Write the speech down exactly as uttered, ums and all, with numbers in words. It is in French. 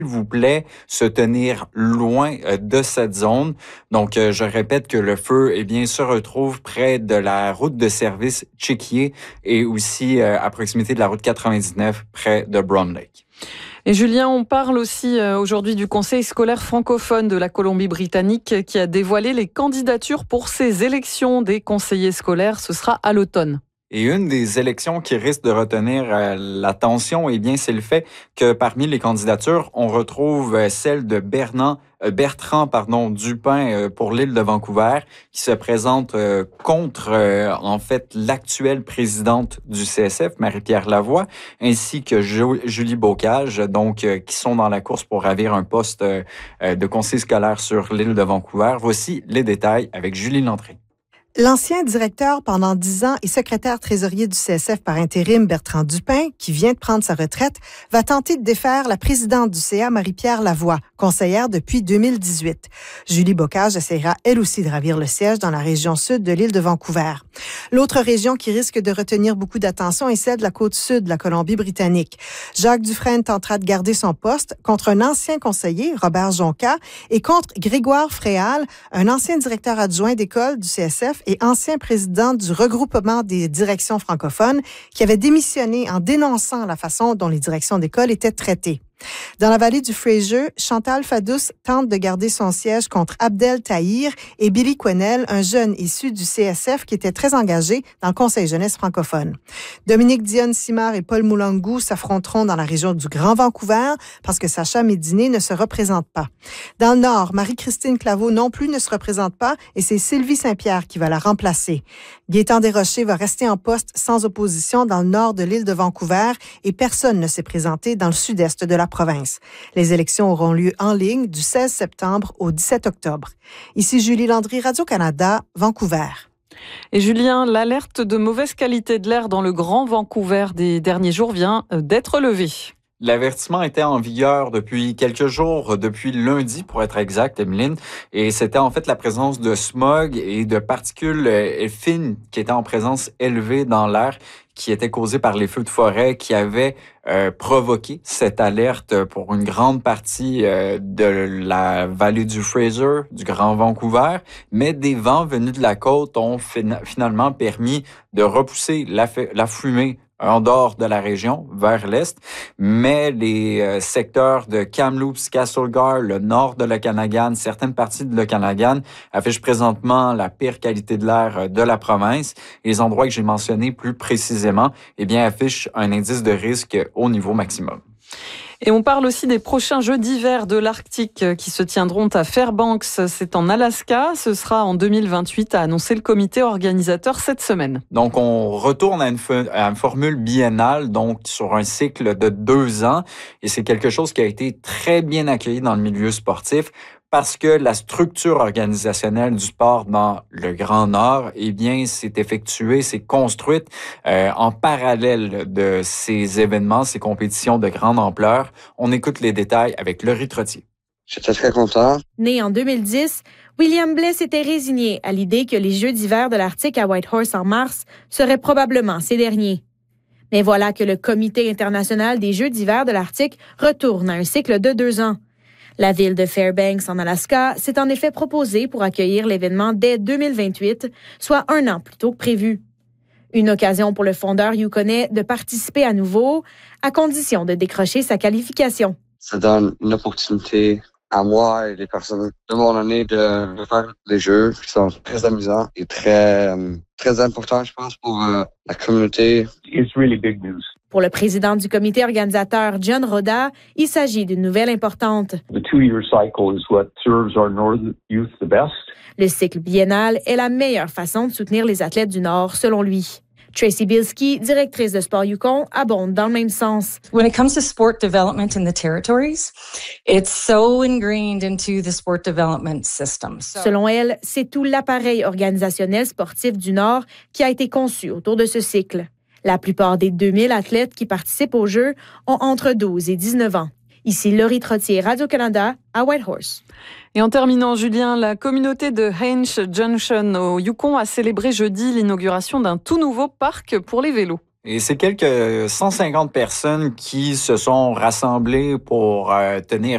vous plaît, se tenir loin euh, de cette zone. Donc, euh, je répète que le feu, eh bien, se retrouve près de la route de service Chiquier et aussi euh, à proximité de la route quatre-vingt-dix-neuf près de Brown Lake. Et Julien, on parle aussi aujourd'hui du Conseil scolaire francophone de la Colombie-Britannique qui a dévoilé les candidatures pour ces élections des conseillers scolaires. Ce sera à l'automne. Et une des élections qui risque de retenir euh, l'attention, eh bien, c'est le fait que parmi les candidatures, on retrouve euh, celle de Bernard, euh, Bertrand pardon, Dupin euh, pour l'île de Vancouver, qui se présente euh, contre, euh, en fait, l'actuelle présidente du C S F, Marie-Pierre Lavoie, ainsi que Jo- Julie Bocage, donc, euh, qui sont dans la course pour ravir un poste euh, de conseiller scolaire sur l'île de Vancouver. Voici les détails avec Julie Landry. L'ancien directeur pendant dix ans et secrétaire trésorier du C S F par intérim, Bertrand Dupin, qui vient de prendre sa retraite, va tenter de défaire la présidente du C A, Marie-Pierre Lavoie, conseillère depuis deux mille dix-huit. Julie Bocage essaiera elle aussi de ravir le siège dans la région sud de l'île de Vancouver. L'autre région qui risque de retenir beaucoup d'attention est celle de la côte sud de la Colombie-Britannique. Jacques Dufresne tentera de garder son poste contre un ancien conseiller, Robert Jonca, et contre Grégoire Fréal, un ancien directeur adjoint d'école du C S F et ancien président du regroupement des directions francophones qui avait démissionné en dénonçant la façon dont les directions d'école étaient traitées. Dans la vallée du Fraser, Chantal Fadous tente de garder son siège contre Abdel Tahir et Billy Quesnel, un jeune issu du C S F qui était très engagé dans le Conseil jeunesse francophone. Dominique Dionne-Simard et Paul Moulangou s'affronteront dans la région du Grand Vancouver parce que Sacha Médiné ne se représente pas. Dans le Nord, Marie-Christine Claveau non plus ne se représente pas et c'est Sylvie Saint-Pierre qui va la remplacer. Gaétan Desrochers va rester en poste sans opposition dans le nord de l'île de Vancouver et personne ne s'est présenté dans le sud-est de la province. Les élections auront lieu en ligne du seize septembre au dix-sept octobre. Ici Julie Landry, Radio-Canada, Vancouver. Et Julien, l'alerte de mauvaise qualité de l'air dans le Grand Vancouver des derniers jours vient d'être levée. L'avertissement était en vigueur depuis quelques jours, depuis lundi pour être exact, Emeline, et c'était en fait la présence de smog et de particules fines qui étaient en présence élevée dans l'air, qui étaient causées par les feux de forêt qui avaient euh, provoqué cette alerte pour une grande partie euh, de la vallée du Fraser, du Grand Vancouver, mais des vents venus de la côte ont fin- finalement permis de repousser la, f- la fumée en dehors de la région, vers l'est, mais les euh, secteurs de Kamloops, Castlegar, le nord de l'Okanagan, certaines parties de l'Okanagan affichent présentement la pire qualité de l'air de la province. Les endroits que j'ai mentionnés plus précisément, eh bien, affichent un indice de risque au niveau maximum. Et on parle aussi des prochains Jeux d'hiver de l'Arctique qui se tiendront à Fairbanks. C'est en Alaska. Ce sera en deux mille vingt-huit, a annoncé le comité organisateur cette semaine. Donc, on retourne à une, f- à une formule biennale, donc sur un cycle de deux ans. Et c'est quelque chose qui a été très bien accueilli dans le milieu sportif, parce que la structure organisationnelle du sport dans le Grand Nord, eh bien, s'est effectuée, s'est construite euh, en parallèle de ces événements, ces compétitions de grande ampleur. On écoute les détails avec Laurie Trottier. J'étais très content. Né en deux mille dix, William Blais s'était résigné à l'idée que les Jeux d'hiver de l'Arctique à Whitehorse en mars seraient probablement ces derniers. Mais voilà que le Comité international des Jeux d'hiver de l'Arctique retourne à un cycle de deux ans. La ville de Fairbanks, en Alaska, s'est en effet proposée pour accueillir l'événement dès deux mille vingt-huit, soit un an plus tôt que prévu. Une occasion pour le fondeur yukonais de participer à nouveau, à condition de décrocher sa qualification. Ça donne une opportunité à moi et les personnes de mon année de, de faire des jeux qui sont très amusants et très, euh, très importants, je pense, pour euh, la communauté. It's really big news. Pour le président du comité organisateur, John Roda, il s'agit d'une nouvelle importante. The two-year cycle is what serves our Northern youth the best. Le cycle biennal est la meilleure façon de soutenir les athlètes du Nord, selon lui. Tracy Bilski, directrice de Sport Yukon, abonde dans le même sens. When it comes to sport development in the territories, it's so ingrained into the sport development system. So... Selon elle, c'est tout l'appareil organisationnel sportif du Nord qui a été conçu autour de ce cycle. La plupart des deux mille athlètes qui participent aux Jeux ont entre douze et dix-neuf ans. Ici Laurie Trottier, Radio-Canada, à Whitehorse. Et en terminant, Julien, la communauté de Haines Junction au Yukon a célébré jeudi l'inauguration d'un tout nouveau parc pour les vélos. Et c'est quelques cent cinquante personnes qui se sont rassemblées pour euh, tenir